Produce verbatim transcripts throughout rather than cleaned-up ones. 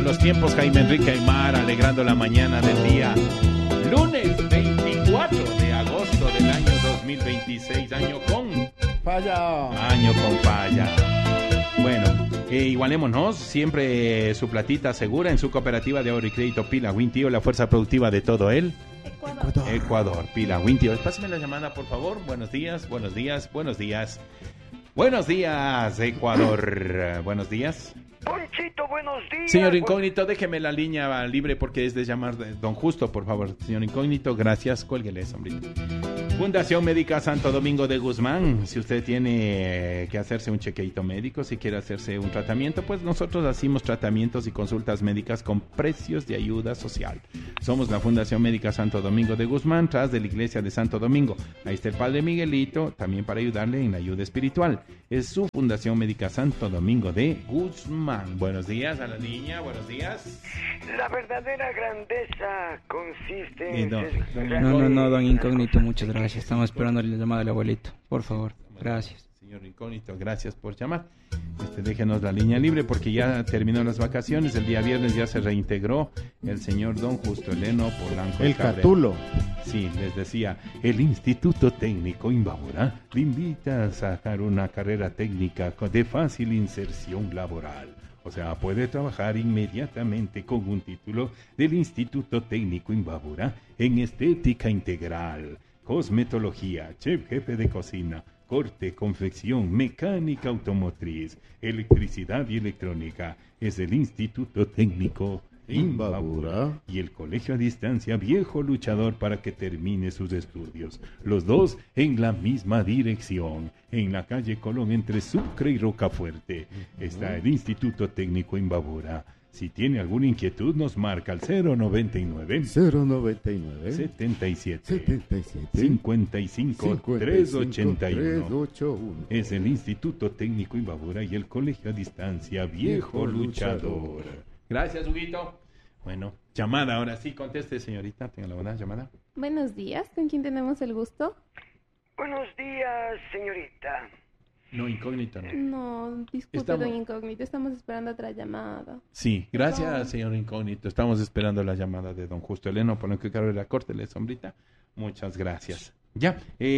Los tiempos, Jaime Enrique Aymar, alegrando la mañana del día lunes veinticuatro de agosto del año dos mil veintiséis, año con falla. Año con falla. Bueno, eh, igualémonos, siempre eh, su platita segura en su cooperativa de ahorro y crédito Pila Wintío, la fuerza productiva de todo el Ecuador. Ecuador, Pila Wintío. Pásame la llamada, por favor. Buenos días, buenos días, buenos días. Buenos días, Ecuador. Buenos días. Ponchito, buenos días. Señor Incógnito, déjeme la línea libre porque es de llamar de Don Justo, por favor. Señor Incógnito, gracias. Cuélguele, hombrito. Fundación Médica Santo Domingo de Guzmán. Si usted tiene que hacerse un chequeito médico, si quiere hacerse un tratamiento, pues nosotros hacemos tratamientos y consultas médicas con precios de ayuda social. Somos la Fundación Médica Santo Domingo de Guzmán, tras de la iglesia de Santo Domingo. Ahí está el Padre Miguelito, también para ayudarle en la ayuda espiritual. Es su Fundación Médica Santo Domingo de Guzmán. Buenos días a la niña, buenos días. La verdadera grandeza consiste en... No, no, no, no, don Incógnito, muchas gracias. Estamos esperando la llamada del abuelito. Por favor, gracias. Señor Incógnito, gracias por llamar. Este, déjenos la línea libre porque ya terminó las vacaciones. El día viernes ya se reintegró el señor Don Justo Eleno Polanco. El Catulo. Sí, les decía, el Instituto Técnico Imbabura le invita a sacar una carrera técnica de fácil inserción laboral. O sea, puede trabajar inmediatamente con un título del Instituto Técnico Imbabura en estética integral, cosmetología, chef jefe de cocina, corte, confección, mecánica automotriz, electricidad y electrónica. Es el Instituto Técnico Imbabura y el Colegio a Distancia Viejo Luchador para que termine sus estudios. Los dos en la misma dirección, en la calle Colón entre Sucre y Rocafuerte. Está el Instituto Técnico Imbabura. Si tiene alguna inquietud, nos marca al cero noventa y nueve, cero noventa y nueve, setenta y siete, setenta y siete, cincuenta y cinco, trescientos ochenta y uno. trescientos ochenta y uno. Es el Instituto Técnico Imbabura y el Colegio a Distancia Viejo, Viejo Luchador. Luchador. Gracias, Huguito. Bueno, llamada, ahora sí, conteste, señorita. Tenga la buena llamada. Buenos días, ¿con quién tenemos el gusto? Buenos días, señorita. No, Incógnito, no. No, disculpe, Estamos... don Incógnito, estamos esperando otra llamada. Sí, gracias, no. señor Incógnito. Estamos esperando la llamada de don Justo Eleno, por lo que carrera, córtele, sombrita. Muchas gracias. Ya,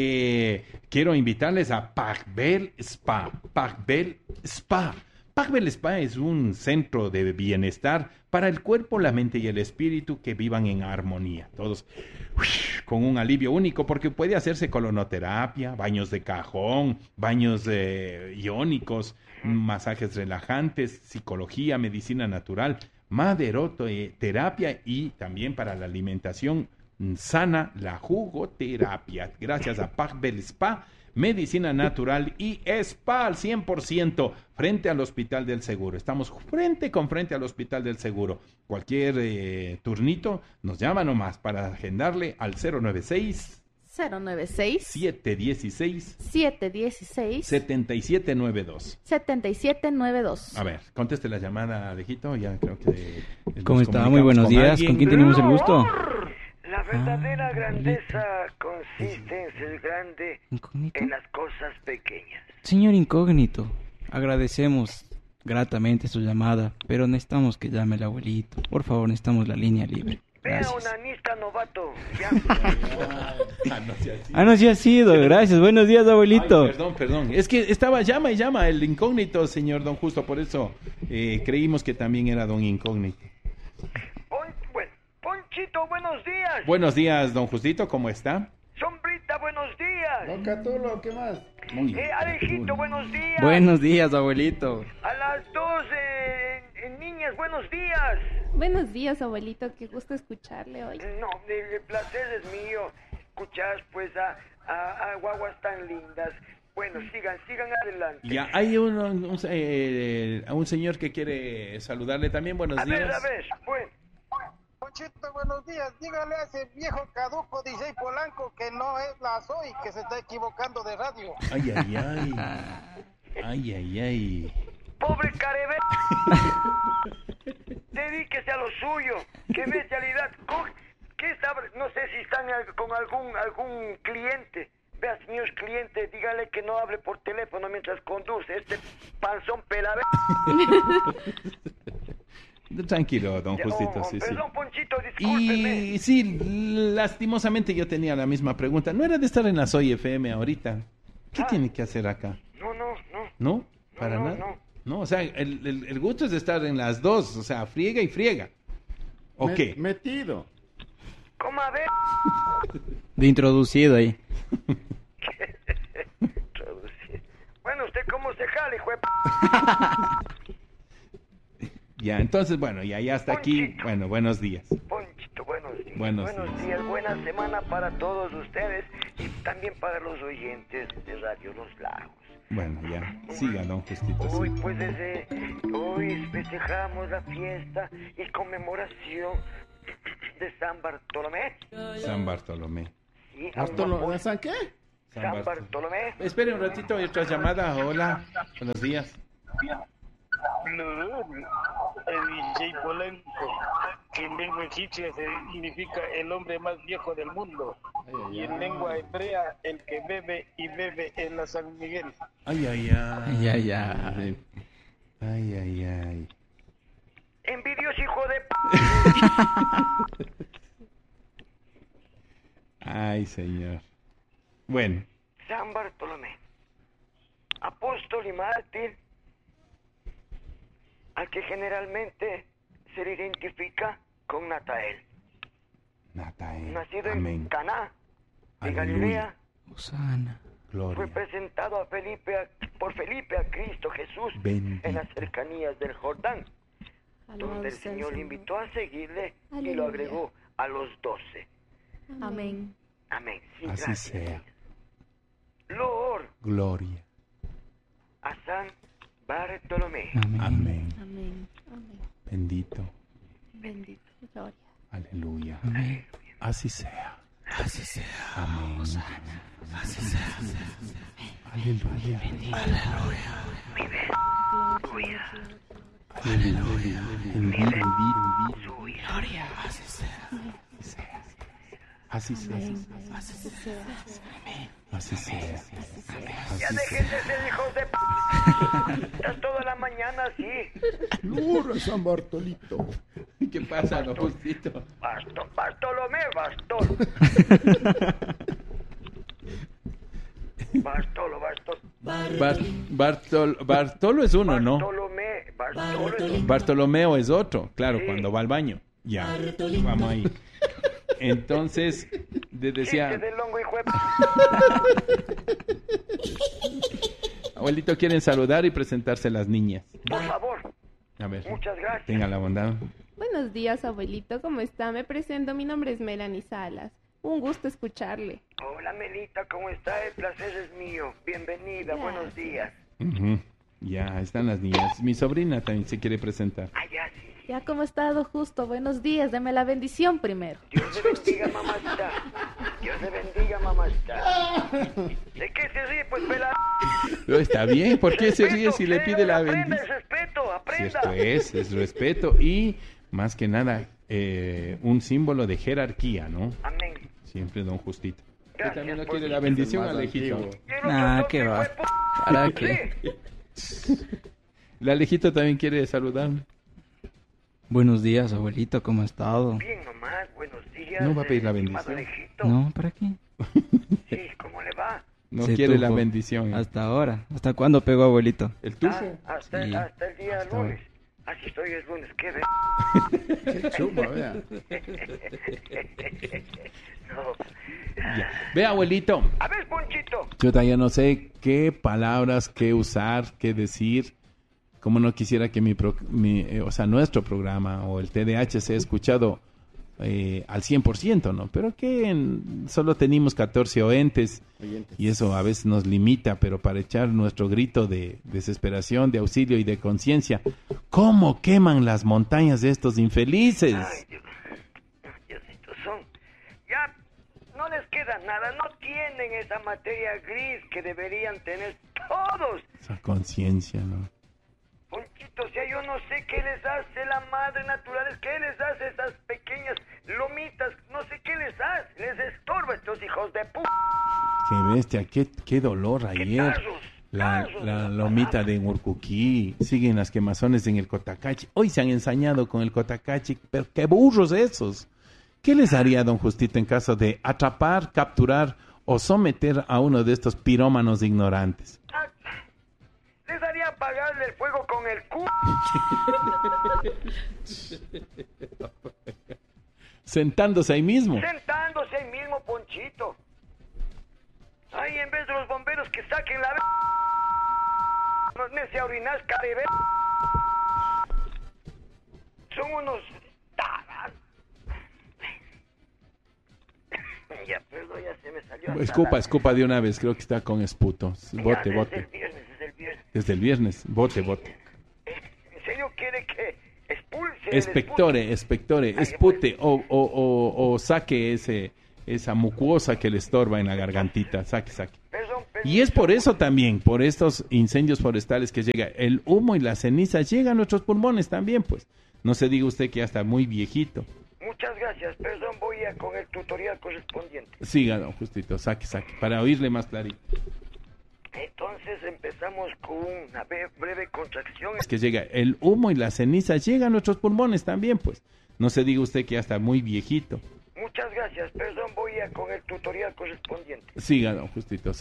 eh, quiero invitarles a Pacbel Spa. Pacbel Spa. Pacbel Spa es un centro de bienestar para el cuerpo, la mente y el espíritu que vivan en armonía. Todos con un alivio único porque puede hacerse colonoterapia, baños de cajón, baños eh, iónicos, masajes relajantes, psicología, medicina natural, maderoterapia y también para la alimentación sana, la jugoterapia. Gracias a Pacbel Spa. Medicina natural y spa al cien por ciento frente al Hospital del Seguro. Estamos frente con frente al Hospital del Seguro. Cualquier eh, turnito nos llama nomás para agendarle al cero noventa y seis, cero noventa y seis, setecientos dieciséis, setecientos dieciséis, setenta y siete noventa y dos. setenta y siete noventa y dos. A ver, conteste la llamada, Alejito. Ya creo que... ¿Cómo está? Muy buenos días. Alguien. ¿Con quién tenemos el gusto? La verdadera ah, grandeza consiste en ser grande ¿Incógnito? En las cosas pequeñas. Señor Incógnito, agradecemos gratamente su llamada, pero necesitamos que llame el abuelito. Por favor, necesitamos la línea libre. Vea Gracias. un anista novato. Ya. Ah, no sea así. Ah, no, sí ha sido. Gracias. Buenos días, abuelito. Ay, perdón, perdón. Es que estaba llama y llama el incógnito, señor Don Justo. Por eso eh, creímos que también era Don Incógnito. Ponchito, buenos días. Buenos días, don Justito, ¿cómo está? Sombrita, buenos días. Don Catulo, ¿qué más? Muy Eh, Alejito, buenos días. Buenos días, abuelito. A las dos, eh, eh, niñas, buenos días. Buenos días, abuelito, qué gusto escucharle hoy. No, el placer es mío. Escuchar, pues, a, a, a guaguas tan lindas. Bueno, sigan, sigan adelante. Ya, hay un, un, un, eh, un señor que quiere saludarle también. Buenos a días. ver, a ver, bueno. Ponchito, buenos días. Dígale a ese viejo caduco D J Polanco que no es la Soy, que se está equivocando de radio. Ay, ay, ay. Ay, ay, ay. Pobre carebe. Dedíquese a lo suyo. Qué bestialidad. ¿Qué sabe? No sé si están con algún algún cliente. Vea, señor cliente, dígale que no hable por teléfono mientras conduce. Este panzón pelave. Tranquilo, don Ya, Justito, oh, sí, sí. Perdón, Ponchito, discúlpeme. Y sí, lastimosamente yo tenía la misma pregunta. No era de estar en la Soy F M ahorita. ¿Qué Ah. tiene que hacer acá? No, no, no. ¿No? ¿Para no, nada? no. No, o sea, el, el, el gusto es de estar en las dos, o sea, friega y friega. ¿O Me- qué? Metido. ¿Cómo a ver? De introducido ahí. Traducir. Bueno, ¿usted cómo se jala, hijo de p-? Ya, entonces, bueno, ya, ya hasta aquí. Ponchito. Bueno, buenos días. Ponchito, buenos días. Buenos buenos días. días. Buena semana para todos ustedes y también para los oyentes de Radio Los Lagos. Bueno, ya, siga, don Justito, Hoy, sí. pues, desde hoy festejamos la fiesta y conmemoración de San Bartolomé. San Bartolomé. Sí, Bartolo- ¿San qué? San San Bartol- Bartolomé. Espere un ratito, hay otra llamada. Hola, buenos días. El D J Polanco, que en lengua egipcia significa el hombre más viejo del mundo. Y en lengua hebrea, el que bebe y bebe en la San Miguel. Ay, ay, ay. Ay, ay, ay. Ay, ay, ay. Envidioso hijo de p... Ay, señor. Bueno, San Bartolomé, apóstol y mártir, al que generalmente se le identifica con Natael, Natael. nacido en Amén. Caná de Aleluya. Galilea, Osana. fue Gloria. presentado a Felipe a- por Felipe a Cristo Jesús Bendito. en las cercanías del Jordán, Alabado donde el sea el Señor le Señor. invitó a seguirle y Aleluya. lo agregó a los doce. Amén. Amén. Sí, Así gracias. sea. Loor Gloria. a San Bartolomé. Amén. Amén. Amén. Amén. Bendito. Bendito. Gloria. Aleluya. Amén. Así sea. Así sea. Amén. Así sea. Aleluya. Gloria. Aleluya. Bendito. Gloria. Así sea. Así sea. Amén. Así sea. Así sea. Ya Así dejen sea. de ser hijos de p... Estás toda la mañana así. Lura, San Bartolito. ¿Qué pasa, don Justito? Basto, Bartolomé, Bastol. Bartolo, Bastol. Bar- Bartol- Bartolo es uno, ¿no? Bartolomé, Bartolo. es un- Bartolomeo es otro, claro, Sí. cuando va al baño. Ya, vamos ahí. Entonces, de- decía, Chiste del hongo, hijo de p... abuelito, quieren saludar y presentarse las niñas. Por favor, A ver, muchas gracias. tenga la bondad. Buenos días, abuelito. ¿Cómo está? Me presento. Mi nombre es Melanie Salas. Un gusto escucharle. Hola, Melita, ¿cómo está? El placer es mío. Bienvenida, buenos días. Ujú. Ya, están las niñas. Mi sobrina también se quiere presentar. Ah, ya, sí. Ya, ¿cómo ha estado, Justo? Buenos días. Deme la bendición primero. Dios le bendiga, mamacita. Dios le bendiga, mamacita. ¿De qué se ríe, pues, pela? No, está bien, ¿por qué se ríe Respeto, si le señor, pide la Aprenda bendición? el respeto, Si aprenda. esto es, es respeto y, más que nada, eh, un símbolo de jerarquía, ¿no? Amén. Siempre don Justito. ¿Usted Gracias, también no pues. quiere la bendición, Es el más Alejito? antiguo. Quiero Nah, otro qué hijo va. de p- ¿Para qué? Sí. ¿El Alejito también quiere saludarme? Buenos días, abuelito. ¿Cómo ha estado? Bien nomás, buenos días. No va a pedir la eh, estimado bendición. Alejito. No, ¿para qué? Sí, ¿cómo le va? No Se quiere la tufo. bendición. ¿eh? Hasta ahora. ¿Hasta cuándo pegó, abuelito? El Ah, tufo. hasta, Sí. hasta el día Hasta lunes. Así estoy el lunes, ¿qué ve? Qué chuma, vea. No. Ya. Ve, abuelito. A ver, Ponchito. Yo todavía no sé qué palabras, qué usar, qué decir. Como no quisiera que mi, pro- mi eh, o sea, nuestro programa o el T D A H sea escuchado eh, al cien por ciento, ¿no? Pero que en- solo tenemos catorce oentes Oyentes. y eso a veces nos limita, pero para echar nuestro grito de desesperación, de auxilio y de conciencia, ¿cómo queman las montañas de estos infelices? Ay, Dios. Diosito, son. Ya no les queda nada. No tienen esa materia gris que deberían tener todos. Esa conciencia, ¿no? Ponchito, o sea, yo no sé qué les hace la madre naturaleza, qué les hace esas pequeñas lomitas, no sé qué les hace, les estorba estos hijos de p... Qué bestia, qué, qué dolor ¡Qué ayer. tarros! La, la lomita de Urcuquí, siguen las quemazones en el Cotacachi. Hoy se han ensañado con el Cotacachi, pero qué burros esos. ¿Qué les haría don Justito en caso de atrapar, capturar o someter a uno de estos pirómanos ignorantes? Ah, les haría apagarle el fuego con el culo. Sentándose ahí mismo. Sentándose ahí mismo, Ponchito. Ahí en vez de los bomberos que saquen la... Nos nece a orinar, carebe... Son unos... taras. Ya, perdón, ya se me salió. Escupa, escupa de una vez, creo que está con esputo. Bote, ya, bote. Desde el viernes, desde el viernes. Desde el viernes, bote, bote. ¿En serio quiere que expulse? Espectore, espectore, espute o, o, o, o saque ese, esa mucosa que le estorba en la gargantita. Saque, saque. Perdón, perdón. Y es por eso también, por estos incendios forestales que llega el humo y la ceniza, llega a nuestros pulmones también, pues. No se diga usted que ya está muy viejito. Muchas gracias, perdón, voy a con el tutorial correspondiente. Siga, don Justito, saque, saque, para oírle más clarito. Entonces empezamos con una be- breve contracción. Es que llega el humo y la ceniza, llega a nuestros pulmones también, pues. No se diga usted que ya está muy viejito. Muchas gracias, perdón, voy a con el tutorial correspondiente. Siga, don Justito.